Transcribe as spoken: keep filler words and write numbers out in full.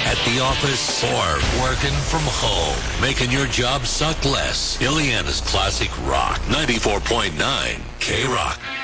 at the office, or working from home. Making your job suck less. Ileana's Classic Rock. ninety-four point nine K-Rock.